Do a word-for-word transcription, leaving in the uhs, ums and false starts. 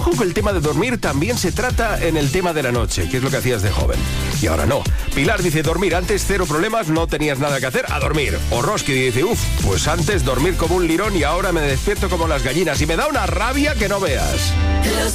ojo que el tema de dormir también se trata en el tema de la noche, que es lo que hacías de joven. Y ahora no. Pilar dice, dormir antes, cero problemas, no tenías nada que hacer, a dormir. O Roski dice, uff, pues antes dormir como un lirón y ahora me despierto como las gallinas y me da una rabia que no veas. Los